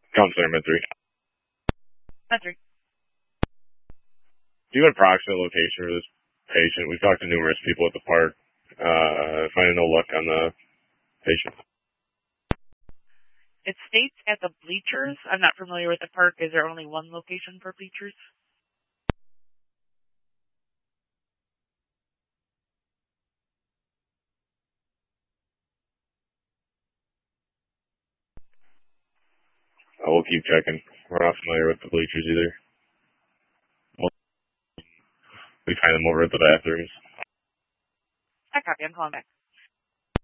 Counselor Med-3. Med-3. Do you have an approximate location for this patient? We've talked to numerous people at the park. Finding no luck on the patient. It states at the bleachers. I'm not familiar with the park. Is there only one location for bleachers? We'll keep checking. We're not familiar with the bleachers either. We find them over at the bathrooms. I copy. I'm calling back.